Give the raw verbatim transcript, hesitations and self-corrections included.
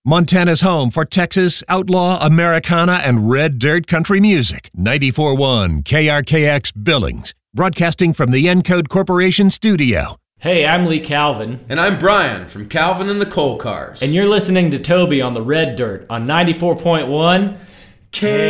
Montana's home for Texas, outlaw, Americana, and red dirt country music. ninety-four point one K R K X Billings, broadcasting from the Encode Corporation studio. Hey, I'm Lee Calvin. And I'm Brian from Calvin and the Coal Cars. And you're listening to Toby on the Red Dirt on ninety-four point one K